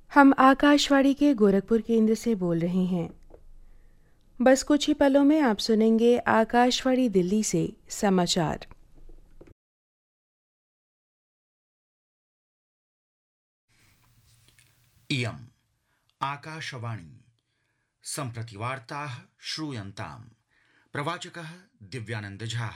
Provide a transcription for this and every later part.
हम आकाशवाणी के गोरखपुर केंद्र से बोल रहे हैं। बस कुछ ही पलों में आप सुनेंगे आकाशवाणी दिल्ली से समाचार। इयम् आकाशवाणी सम्प्रति वार्ताः श्रूयन्ताम्। प्रवाचकः दिव्यानंद झा।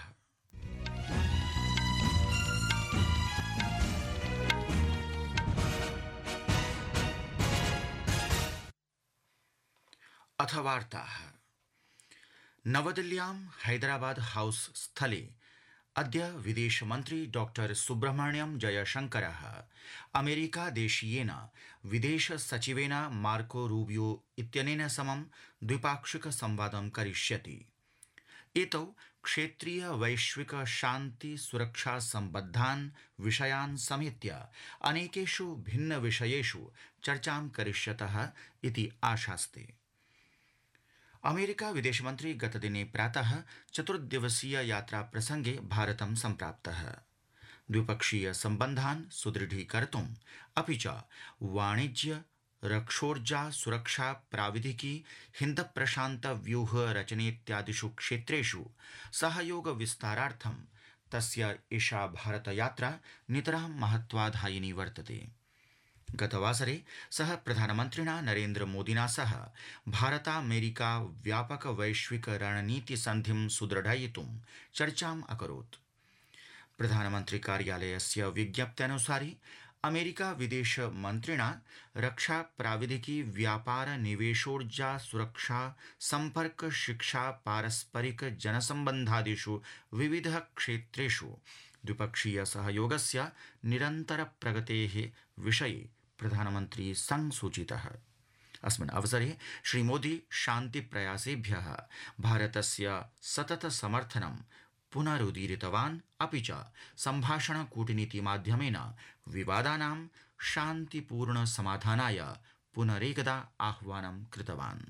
अथ वार्ताः। नवदिल्ल्यां हैदराबाद हाउस स्थले अद्य विदेशमन्त्री डॉक्टर सुब्रह्मण्यम जयशंकरः अमेरिकादेशीयेन विदेशसचिवेन मार्को रूबियो इत्यनेन समं द्विपाक्षिक संवादं करिष्यति। एतौ क्षेत्रीय वैश्विक शान्ति सुरक्षा सम्बद्धान् विषयान् समेत्य अनेकेषु भिन्न विषयेषु चर्चां करिष्यतः इति आशास्ते। अमेरिका विदेशमन्त्री गतदिने प्रातः चतुर्दिवसीय यात्रा प्रसंगे भारतं सम्प्राप्तः। द्विपक्षीय सम्बन्धान् सुदृढीकर्तुम् अपि च वाणिज्य रक्षोर्जा सुरक्षा प्राविधिकी हिन्द प्रशान्त व्यूह रचनेत्यादिषु क्षेत्रेषु सहयोग विस्तारार्थं तस्य एषा भारतयात्रा नितरां महत्वाधायिनी वर्तते। गतवासरे सः प्रधानमन्त्रिणा नरेन्द्र मोदिना सह भारतामेरिका व्यापक वैश्विक रणनीति सन्धिं सुदृढयितुं चर्चाम् अकरोत्। प्रधानमन्त्री कार्यालयस्य विज्ञप्त्यनुसारि अमेरिका विदेश मन्त्रिणा रक्षा प्राविधिकी व्यापार निवेशोर्जा सुरक्षा संपर्क शिक्षा पारस्परिक जनसंबंधादिषु विविध क्षेत्रेषु द्विपक्षीय सहयोगस्य निरन्तर प्रगतेः विषये प्रधानमन्त्री संसूचितः। अस्मिन् अवसरे श्रीमोदी शान्ति प्रयासेभ्यः भारतस्य सतत समर्थनं पुनरुदीरितवान् अपि च सम्भाषण कूटनीति माध्यमेन विवादानां शान्तिपूर्ण समाधानाय पुनरेकदा आह्वानं कृतवान्।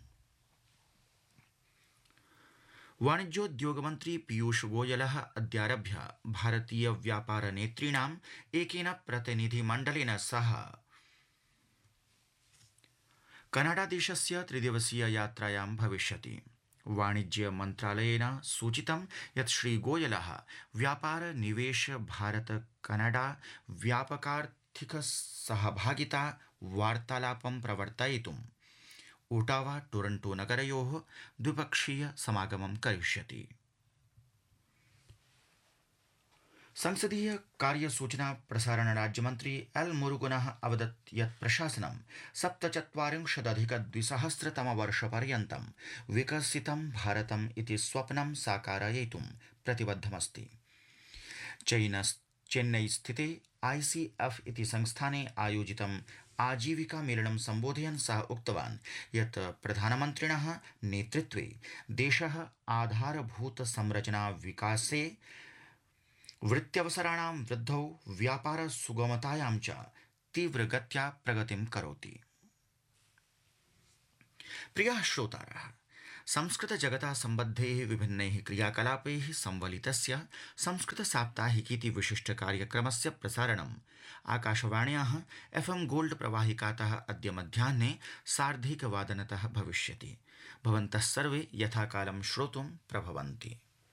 वाणिज्योद्योगमन्त्री पीयूष गोयलः अद्यारभ्य भारतीय व्यापार नेतॄणाम् एकेन प्रतिनिधिमण्डलेन सह कनाडादेशस्य त्रिदिवसीय यात्रायां भविष्यति। वाणिज्य मन्त्रालयेन सूचितं यत् श्रीगोयलः व्यापार निवेश भारत कनाडा व्यापकार्थिक सहभागिता वार्तालापं प्रवर्तयितुम् ओटावा टोरंटो नगरयोः द्विपक्षीय समागमं करिष्यति। संसदीय कार्य सूचना प्रसारण राज्यमन्त्री एल मुरुगनः अवदत् यत् प्रशासनं 47,200-तमवर्षपर्यन्तं विकसितं भारतम् इति स्वप्नं साकारयितुं प्रतिबद्धमस्ति। चेन्नई स्थिते ICF इति संस्थाने आयोजितं आजीविका मेलनं सम्बोधयन् सः उक्तवान् यत् प्रधानमन्त्रिणः नेतृत्वे देशः आधारभूत संरचना विकासे वृत्त्यवसराणां वृद्धौ व्यापार सुगमतायां च तीव्रगत्या प्रगतिं करोति। प्रियाः श्रोतारः, संस्कृत जगता सम्बद्धैः विभिन्नैः क्रियाकलापैः संवलितस्य संस्कृत साप्ताहिकीति विशिष्ट कार्यक्रमस्य प्रसारणम् आकाशवाण्याः FM गोल्ड प्रवाहिकातः अद्य मध्याह्ने 1:30 भविष्यति। भवन्तः सर्वे यथाकालं श्रोतुं प्रभवन्ति।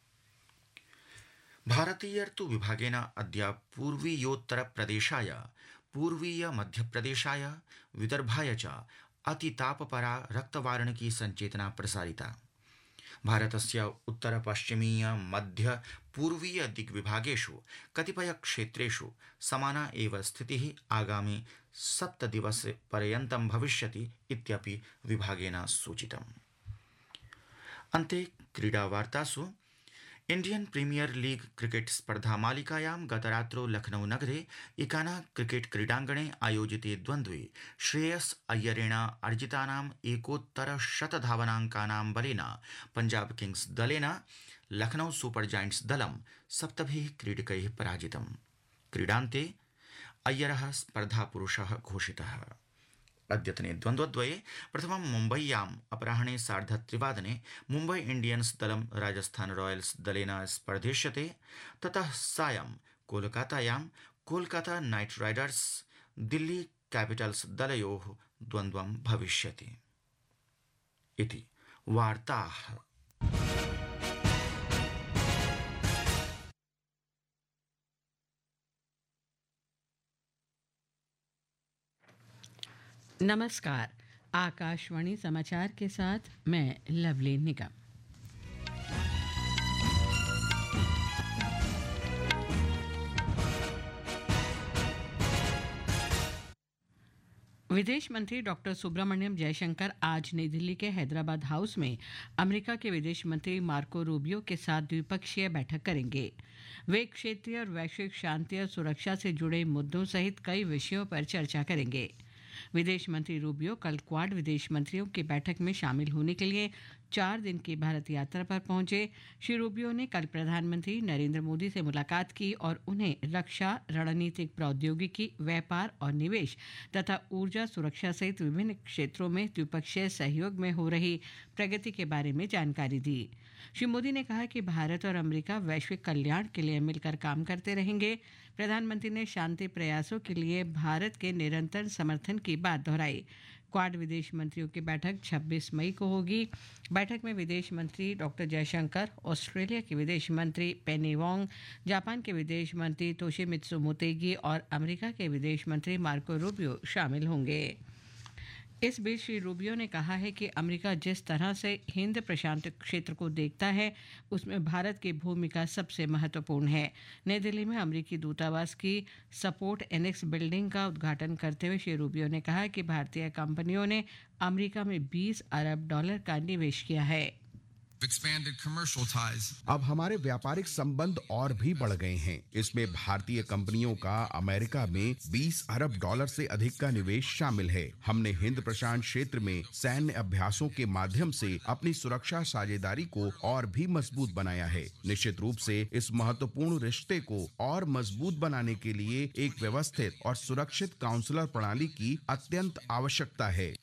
भारतीय ऋतु विभागेन अद्य पूर्वीयोत्तरप्रदेशाय पूर्वीय मध्यप्रदेशाय विदर्भाय च अतितापपरा रक्तवार्णिकी संचेतना प्रसारिता। भारतस्य उत्तर पश्चिमीय मध्य पूर्वीय दिग्विभागेषु कतिपय क्षेत्रेषु समाना एव स्थितिः आगामि 7 दिवसपर्यन्तं भविष्यति इत्यपि विभागेन सूचितम्। अन्ते क्रीडावार्तासु इंडियन प्रीमियर लीग क्रिकेट स्पर्धा मालिकायां गतरात्रौ लखनऊ नगरे इकाना क्रिकेट क्रीडाङ्गणे आयोजिते द्वन्द्वे श्रेयस अय्यरेण अर्जितानां 1,100 धावनाङ्कानां बलेन पंजाब किंग्स दलेन लखनऊ सुपर जायंट्स दलं 7 क्रीडकैः पराजितम्। क्रीडान्ते अय्यरः स्पर्धापुरुषः घोषितः। अद्यतने द्वन्द्वद्वये प्रथमं मुम्बय्याम् अपराह्ने 3:30 मुम्बै इंडियन्स दलं राजस्थान रॉयल्स दलेन स्पर्धिष्यते। ततः सायं कोलकातायां Kolkata night Riders Delhi Capitals दलयोः द्वन्द्वं भविष्यति इति वार्ताः। नमस्कार, आकाशवाणी समाचार के साथ मैं लवली निगम। विदेश मंत्री डॉक्टर सुब्रमण्यम जयशंकर आज नई दिल्ली के हैदराबाद हाउस में अमेरिका के विदेश मंत्री मार्को रूबियो के साथ द्विपक्षीय बैठक करेंगे। वे क्षेत्रीय और वैश्विक शांति और सुरक्षा से जुड़े मुद्दों सहित कई विषयों पर चर्चा करेंगे। विदेश मंत्री रूबियो कल क्वाड विदेश मंत्रियों की बैठक में शामिल होने के लिए 4 दिन की भारत यात्रा पर पहुंचे। श्री रूबियो ने कल प्रधानमंत्री नरेंद्र मोदी से मुलाकात की और उन्हें रक्षा, रणनीतिक प्रौद्योगिकी, व्यापार और निवेश तथा ऊर्जा सुरक्षा सहित विभिन्न क्षेत्रों में द्विपक्षीय सहयोग में हो रही प्रगति के बारे में जानकारी दी। श्री मोदी ने कहा कि भारत और अमेरिका वैश्विक कल्याण के लिए मिलकर काम करते रहेंगे। प्रधानमंत्री ने शांति प्रयासों के लिए भारत के निरंतर समर्थन की बात दोहराई। क्वाड विदेश मंत्रियों की बैठक 26 मई को होगी। बैठक में विदेश मंत्री डॉक्टर जयशंकर, ऑस्ट्रेलिया के विदेश मंत्री पेनी वोंग, जापान के विदेश मंत्री तोशिमित्सु मोतेगी और अमेरिका के विदेश मंत्री मार्को रूबियो शामिल होंगे। इस बीच श्री रूबियो ने कहा है कि अमेरिका जिस तरह से हिंद प्रशांत क्षेत्र को देखता है, उसमें भारत की भूमिका सबसे महत्वपूर्ण है। नई दिल्ली में अमेरिकी दूतावास की सपोर्ट एनेक्स बिल्डिंग का उद्घाटन करते हुए श्री रूबियो ने कहा कि भारतीय कंपनियों ने अमेरिका में $20 अरब का निवेश किया है। अब हमारे व्यापारिक संबंध और भी बढ़ गए हैं। इसमें भारतीय कंपनियों का अमेरिका में $20 अरब से अधिक का निवेश शामिल है। हमने हिंद प्रशांत क्षेत्र में सैन्य अभ्यासों के माध्यम से अपनी सुरक्षा साझेदारी को और भी मजबूत बनाया है। निश्चित रूप से इस महत्वपूर्ण रिश्ते को और मजबूत बनाने के लिए एक व्यवस्थित और सुरक्षित काउंसलर प्रणाली की अत्यंत आवश्यकता है।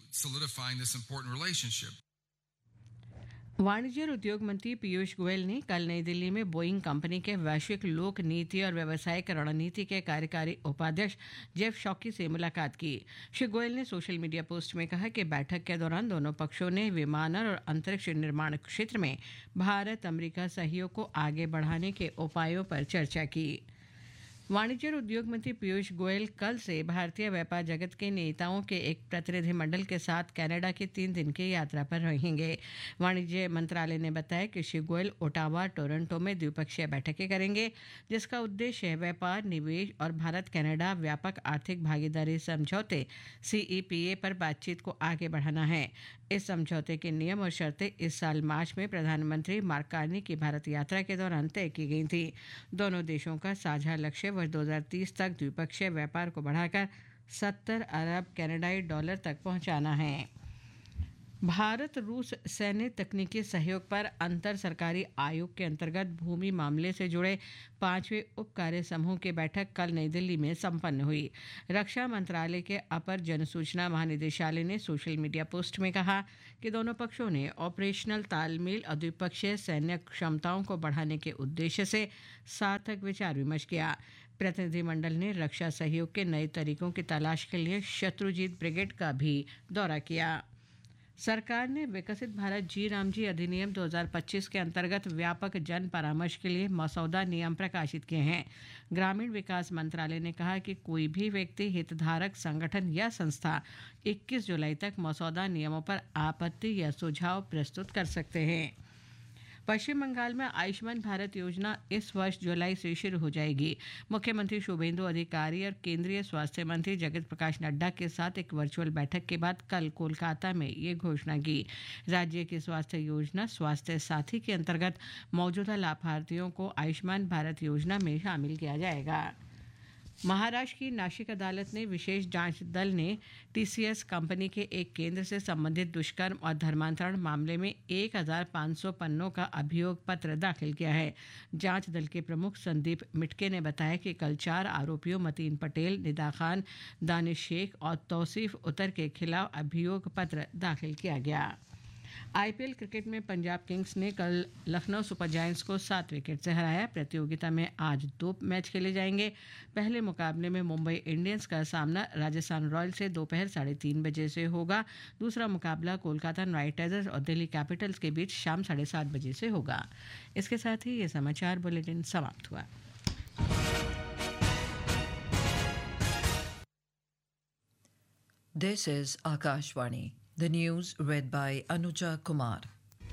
वाणिज्य और उद्योग मंत्री पीयूष गोयल ने कल नई दिल्ली में बोइंग कंपनी के वैश्विक लोक नीति और व्यावसायिक रणनीति के कार्यकारी उपाध्यक्ष जेफ शॉकी से मुलाकात की। श्री गोयल ने सोशल मीडिया पोस्ट में कहा कि बैठक के दौरान दोनों पक्षों ने विमानन और अंतरिक्ष निर्माण क्षेत्र में भारत अमेरिका सहयोग को आगे बढ़ाने के उपायों पर चर्चा की। वाणिज्य और उद्योग मंत्री पीयूष गोयल कल से भारतीय व्यापार जगत के नेताओं के एक प्रतिनिधिमंडल के साथ कनाडा की 3 दिन की यात्रा पर रहेंगे। वाणिज्य मंत्रालय ने बताया कि श्री गोयल ओटावा, टोरंटो में द्विपक्षीय बैठकें करेंगे, जिसका उद्देश्य व्यापार, निवेश और भारत कनाडा व्यापक आर्थिक भागीदारी समझौते CEPA पर बातचीत को आगे बढ़ाना है। इस समझौते के नियम और शर्तें इस साल मार्च में प्रधानमंत्री मार्क कार्नी की भारत यात्रा के दौरान तय की गई थी। दोनों देशों का साझा लक्ष्य वर्ष 2030 तक द्विपक्षीय व्यापार को बढ़ाकर $70 अरब तक पहुंचाना है। भारत रूस सैन्य तकनीकी सहयोग पर अंतर सरकारी आयोग के अंतर्गत भूमि मामले से जुड़े 5वें उप कार्य समूह की बैठक कल नई दिल्ली में संपन्न हुई। रक्षा मंत्रालय के अपर जनसूचना महानिदेशालय ने सोशल मीडिया पोस्ट में कहा कि दोनों पक्षों ने ऑपरेशनल तालमेल और द्विपक्षीय सैन्य क्षमताओं को बढ़ाने के उद्देश्य से सार्थक विचार विमर्श किया। प्रतिनिधिमंडल ने रक्षा सहयोग के नए तरीकों की तलाश के लिए शत्रुजीत ब्रिगेड का भी दौरा किया। सरकार ने विकसित भारत जी रामजी अधिनियम 2025 के अंतर्गत व्यापक जन परामर्श के लिए मसौदा नियम प्रकाशित किए हैं। ग्रामीण विकास मंत्रालय ने कहा कि कोई भी व्यक्ति, हितधारक संगठन या संस्था 21 जुलाई तक मसौदा नियमों पर आपत्ति या सुझाव प्रस्तुत कर सकते हैं। पश्चिम बंगाल में आयुष्मान भारत योजना इस वर्ष जुलाई से शुरू हो जाएगी। मुख्यमंत्री शुभेंदु अधिकारी और केंद्रीय स्वास्थ्य मंत्री जगत प्रकाश नड्डा के साथ एक वर्चुअल बैठक के बाद कल कोलकाता में ये घोषणा की। राज्य की स्वास्थ्य योजना स्वास्थ्य साथी के अंतर्गत मौजूदा लाभार्थियों को आयुष्मान भारत योजना में शामिल किया जाएगा। महाराष्ट्र की नासिक अदालत ने विशेष जांच दल ने TCS कंपनी के एक केंद्र से संबंधित दुष्कर्म और धर्मांतरण मामले में 1500 पन्नों का अभियोग पत्र दाखिल किया है। जांच दल के प्रमुख संदीप मिटके ने बताया कि कल 4 आरोपियों मतीन पटेल, निदा खान, दानिश शेख और तौसीफ उतर के खिलाफ अभियोग पत्र दाखिल किया गया। आईपीएल क्रिकेट में पंजाब किंग्स ने कल लखनऊ सुपर जायंट्स को 7 विकेट से हराया। प्रतियोगिता में आज 2 मैच खेले जाएंगे। पहले मुकाबले में मुंबई इंडियंस का सामना राजस्थान रॉयल्स से दोपहर 3:30 बजे से होगा। दूसरा मुकाबला कोलकाता नाइट राइडर्स और दिल्ली कैपिटल्स के बीच शाम 7:30 बजे से होगा। इसके साथ ही ये समाचार बुलेटिन समाप्त हुआ। This is Akashvani. The news read by Anuja Kumar.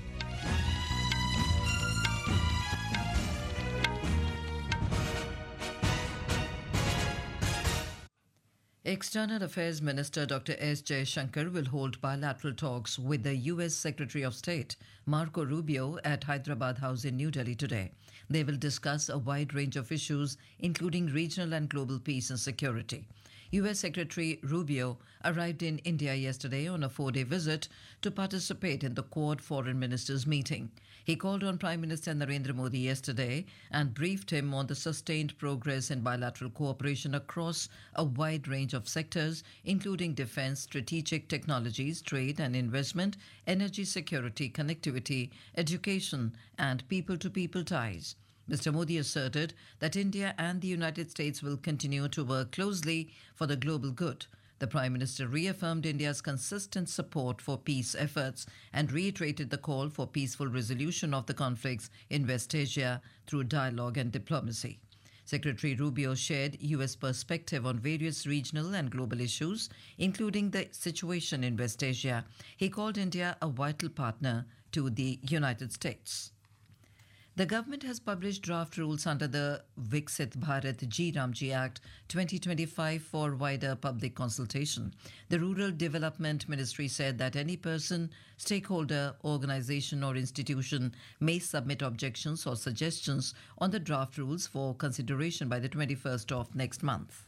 External Affairs Minister Dr. S. Jaishankar will hold bilateral talks with the U.S. Secretary of State Marco Rubio at Hyderabad House in New Delhi today. They will discuss a wide range of issues, including regional and global peace and security. U.S. Secretary Rubio arrived in India yesterday on a 4-day visit to participate in the Quad Foreign Ministers meeting. He called on Prime Minister Narendra Modi yesterday and briefed him on the sustained progress in bilateral cooperation across a wide range of sectors, including defense, strategic technologies, trade and investment, energy security, connectivity, education, and people-to-people ties. Mr. Modi asserted that India and the United States will continue to work closely for the global good. The Prime Minister reaffirmed India's consistent support for peace efforts and reiterated the call for peaceful resolution of the conflicts in West Asia through dialogue and diplomacy. Secretary Rubio shared U.S. perspective on various regional and global issues, including the situation in West Asia. He called India a vital partner to the United States. The government has published draft rules under the Viksit Bharat Ji Ramji Act 2025 for wider public consultation. The Rural Development Ministry said that any person, stakeholder, organization or institution may submit objections or suggestions on the draft rules for consideration by the 21st of next month.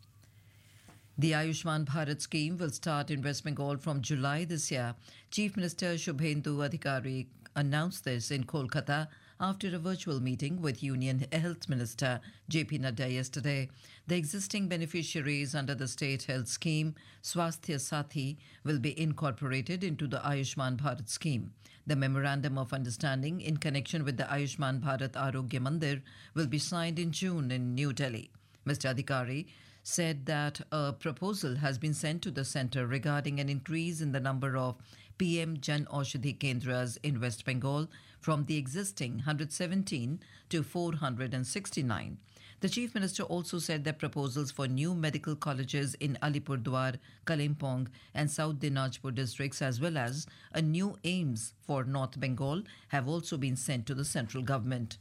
The Ayushman Bharat scheme will start in West Bengal from July this year. Chief Minister Shubhendu Adhikari announced this in Kolkata after a virtual meeting with Union Health Minister JP Nadda yesterday. The existing beneficiaries under the state health scheme, Swasthya Sathi, will be incorporated into the Ayushman Bharat scheme. The Memorandum of Understanding in connection with the Ayushman Bharat Arogya Mandir will be signed in June in New Delhi. Mr. Adhikari said that a proposal has been sent to the centre regarding an increase in the number of PM Jan Aushadhi Kendras in West Bengal from the existing 117 to 469. The Chief Minister also said that proposals for new medical colleges in Alipurduar, Kalimpong and South Dinajpur districts as well as a new AIIMS for North Bengal have also been sent to the central government.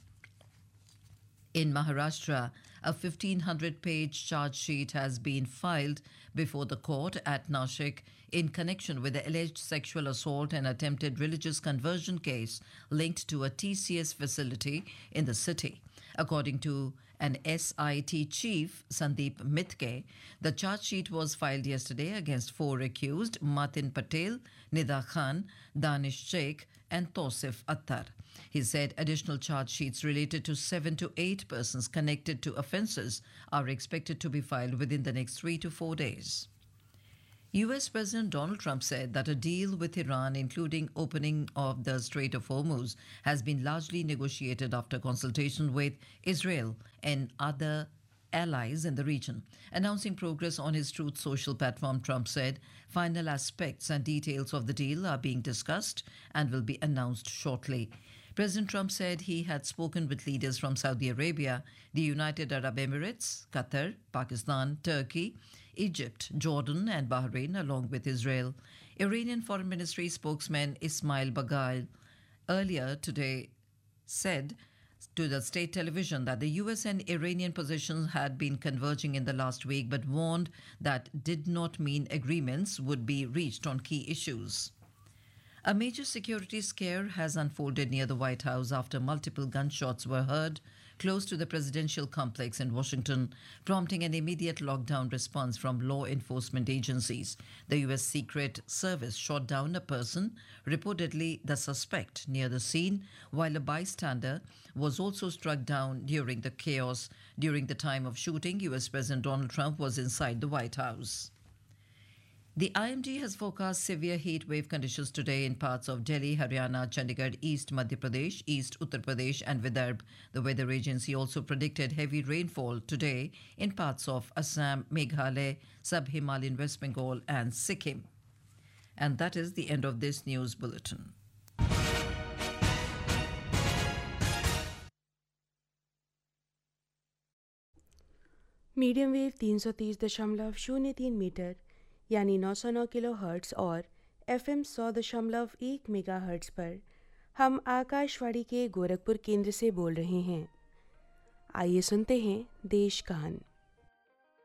In Maharashtra, a 1,500-page charge sheet has been filed before the court at Nashik in connection with the alleged sexual assault and attempted religious conversion case linked to a TCS facility in the city. According to an SIT chief, Sandeep Mitke, the charge sheet was filed yesterday against 4 accused, Matin Patel, Nida Khan, Danish Sheikh and Tosif Attar. He said additional charge sheets related to 7 to 8 persons connected to offences are expected to be filed within the next 3 to 4 days. US President Donald Trump said that a deal with Iran, including opening of the Strait of Hormuz, has been largely negotiated after consultation with Israel and other allies in the region. Announcing progress on his Truth Social platform, Trump said final aspects and details of the deal are being discussed and will be announced shortly. President Trump said he had spoken with leaders from Saudi Arabia, the United Arab Emirates, Qatar, Pakistan, Turkey, Egypt, Jordan and Bahrain, along with Israel. Iranian Foreign Ministry spokesman Ismail Baghaei earlier today said to the state television that the US and Iranian positions had been converging in the last week, but warned that did not mean agreements would be reached on key issues. A major security scare has unfolded near the White House after multiple gunshots were heard close to the presidential complex in Washington, prompting an immediate lockdown response from law enforcement agencies. The U.S. Secret Service shot down a person, reportedly the suspect, near the scene, while a bystander was also struck down during the chaos. During the time of shooting, U.S. President Donald Trump was inside the White House. The IMD has forecast severe heat wave conditions today in parts of Delhi, Haryana, Chandigarh, East Madhya Pradesh, East Uttar Pradesh, and Vidarbh. The weather agency also predicted heavy rainfall today in parts of Assam, Meghalaya, Sub-Himalayan West Bengal, and Sikkim. And that is the end of this news bulletin. Medium wave 330.03 metre यानी 909 kilo hertz और FM 100.1 mega hertz पर हम आकाशवाणी के गोरखपुर केंद्र से बोल रहे हैं। आइए सुनते हैं देश कान।